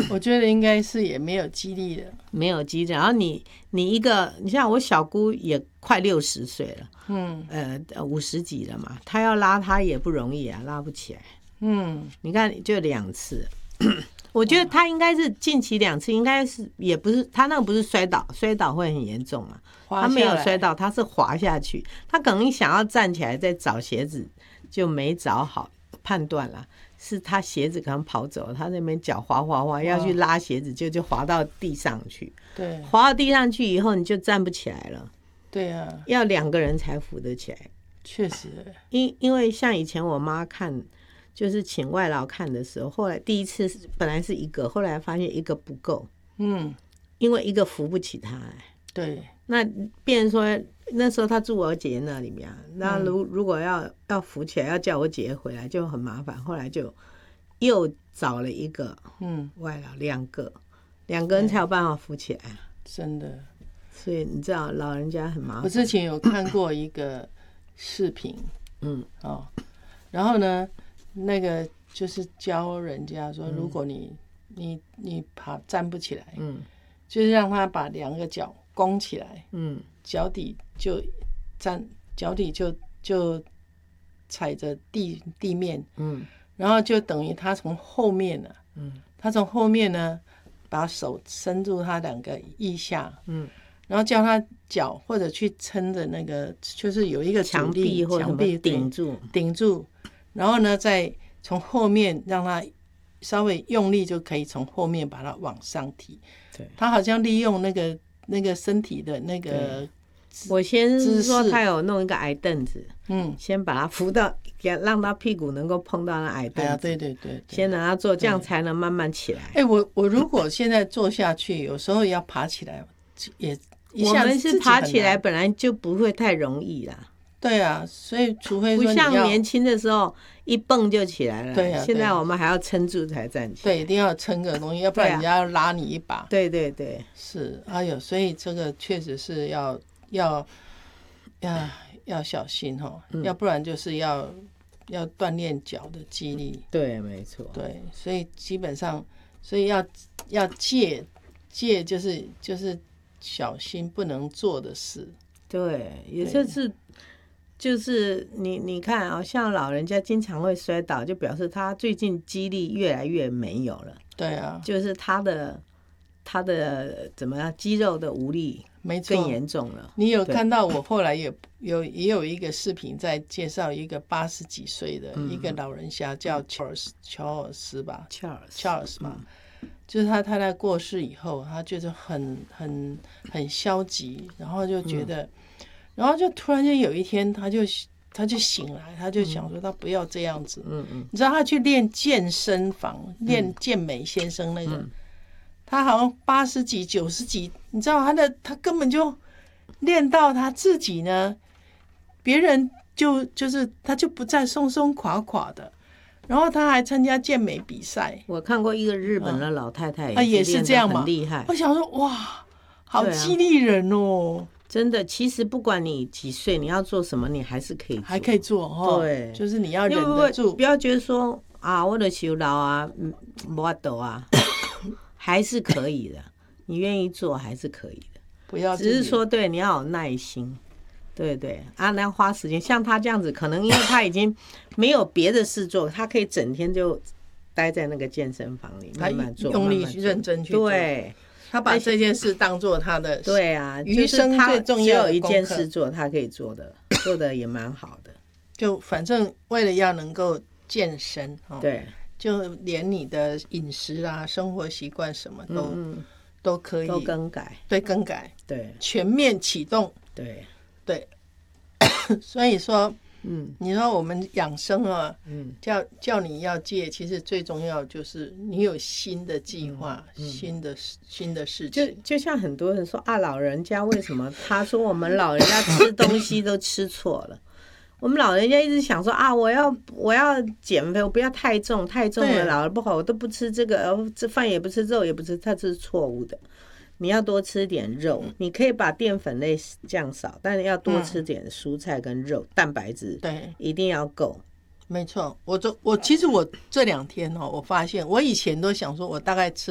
我觉得应该是也没有肌力了， 没有肌力。然后你像我小姑也快60岁了，50几了嘛，她要拉她也不容易啊，拉不起来。你看就2次。我觉得他应该是近期2次，应该是也不是他那个不是摔倒，摔倒会很严重嘛。他没有摔倒，他是滑下去。他可能想要站起来再找鞋子，就没找好，判断了是他鞋子可能跑走了，他那边脚滑要去拉鞋子，就滑到地上去。 对， 滑到地上去以后你就站不起来了。 对啊， 要2个人才扶得起来。 确实， 因为像以前我妈看。就是请外劳看的时候，后来第一次本来是1个，后来发现1个不够，因为1个扶不起他来。 对， 那变成说那时候他住我姐姐那里面，那如果要扶起来，要叫我姐姐回来就很麻烦，后来就又找了1个外劳，2个人才有办法扶起来， 真的。 所以你知道老人家很麻烦。 我之前有看过一个视频，然后呢，那个就是教人家说，如果你站不起来，就是让他把2个脚弓起来，脚底就踩着地面，然后就等于他从后面呢，把手伸入他2个腋下，然后叫他脚或者去撑着那个，就是有一个墙壁或墙壁顶住， 然后呢再从后面让他稍微用力，就可以从后面把它往上提。对，他好像利用那个身体的那个， 我先说他有弄一个矮凳子，先把他扶到，让他屁股能够碰到那矮凳子，对，先让他坐，这样才能慢慢起来。 我如果现在坐下去，有时候要爬起来，也我们是爬起来本来就不会太容易啦。 对啊，所以除非说不像年轻的时候一蹦就起来了。 对啊， 现在我们还要撑住才站起来。 对，一定要撑个东西，要不然人家要拉你一把。 对， 是，哎呦，所以这个确实是要小心哦，要不然就是要锻炼脚的肌力。 对，没错。 对，所以基本上，所以要戒就是小心不能做的事。 对，也就是你看啊，像老人家经常会摔倒，就表示他最近肌力越来越没有了。 对啊， 就是他的怎么样，肌肉的无力更严重了。 你有看到我后来也有一个视频在介绍一个80几岁的一个老人家，叫乔尔斯吧，Charles 嘛。就是他太太过世以后，他就是很消极，然后就觉得，然后就突然间有一天，他就醒来，他就想说他不要这样子。你知道他去练健身房，练健美先生那个，他好像80几、90几，你知道他根本就练到他自己呢，别人就是他就不再松松垮垮的。然后他还参加健美比赛， 我看过一个日本的老太太， 也是这样嘛， 很厉害。 我想说，哇，好激励人哦！ 真的，其实不管你几岁，你要做什么，你还是可以做哦。对，就是你要忍得住， 不要觉得说啊，我的手老啊，没抖啊，还是可以的。你愿意做还是可以的， 不要只是说对，你要有耐心。对啊，那要花时间。像他这样子，可能因为他已经没有别的事做，他可以整天就待在那个健身房里慢慢做， 用力认真去做。对，他把这件事当做他的对啊， 余生最重要的只有一件事做，他可以做的也蛮好的。 就反正为了要能够健身， 对， 就连你的饮食啊、生活习惯什么都可以都更改， 对，更改， 对， 全面启动， 对。 所以说，你说我们养生啊，叫你要戒，其实最重要就是你有新的计划，新的事情。 就像很多人说啊，老人家为什么？他说我们老人家吃东西都吃错了。我们老人家一直想说啊，我要减肥，我不要太重了，老了不好，我都不吃这个，这饭也不吃，肉也不吃，它是错误的。你要多吃点肉，你可以把淀粉类降少，但是要多吃点蔬菜跟肉，蛋白质对一定要够。 没错，其实我这2天我发现我以前都想说我大概吃